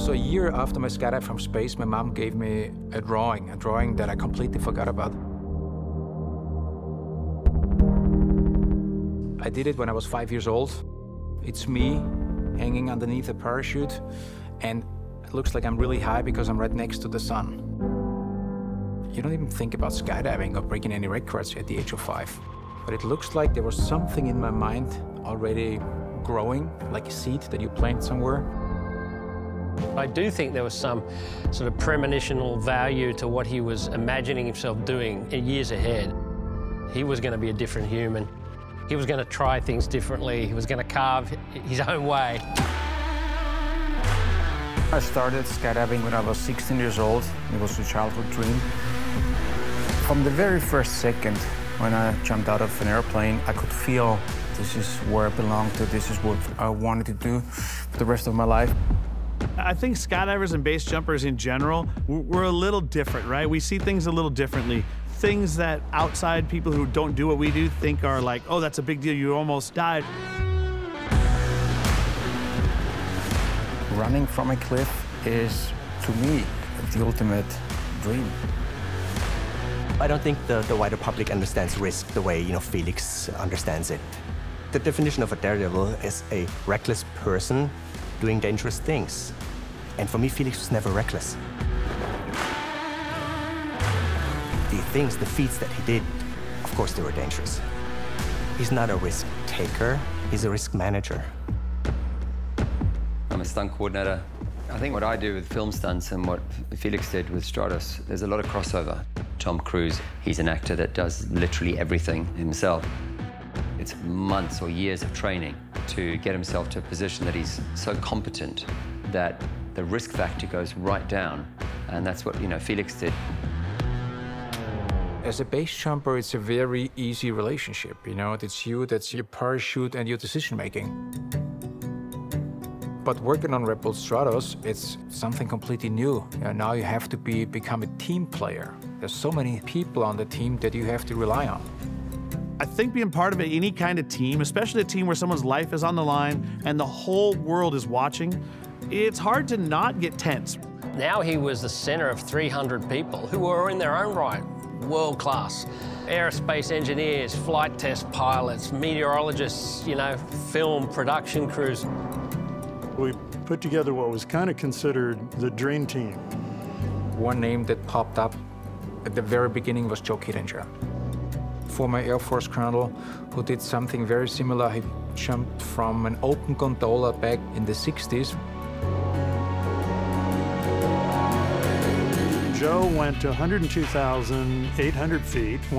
So a year after my skydive from space, my mom gave me a drawing that I completely forgot about. I did it when I was 5 years old. It's me hanging underneath a parachute, and it looks like I'm really high because I'm right next to the sun. You don't even think about skydiving or breaking any records at the age of 5. But it looks like there was something in my mind already growing, like a seed that you plant somewhere. I do think there was some sort of premonitional value to what he was imagining himself doing in years ahead. He was going to be a different human. He was going to try things differently. He was going to carve his own way. I started skydiving when I was 16 years old. It was a childhood dream. From the very first second when I jumped out of an airplane, I could feel this is where I belong to, this is what I wanted to do for the rest of my life. I think skydivers and base jumpers in general, we're a little different, right? We see things a little differently. Things that outside people who don't do what we do think are like, oh, that's a big deal, you almost died. Running from a cliff is, to me, the ultimate dream. I don't think the wider public understands risk the way, Felix understands it. The definition of a daredevil is a reckless person doing dangerous things. And for me, Felix was never reckless. The feats that he did, of course, they were dangerous. He's not a risk taker, he's a risk manager. I'm a stunt coordinator. I think what I do with film stunts and what Felix did with Stratos, there's a lot of crossover. Tom Cruise, he's an actor that does literally everything himself. It's months or years of training to get himself to a position that he's so competent that the risk factor goes right down. And that's what, Felix did. As a base jumper, it's a very easy relationship. It's you, that's your parachute and your decision-making. But working on Red Bull Stratos, it's something completely new. Now you have to become a team player. There's so many people on the team that you have to rely on. I think being part of any kind of team, especially a team where someone's life is on the line and the whole world is watching, it's hard to not get tense. Now he was the center of 300 people who were in their own right world-class. Aerospace engineers, flight test pilots, meteorologists, film production crews. We put together what was kind of considered the dream team. One name that popped up at the very beginning was Joe Kittinger, former Air Force colonel who did something very similar. He jumped from an open gondola back in the 60s. Joe went to 102,800 feet.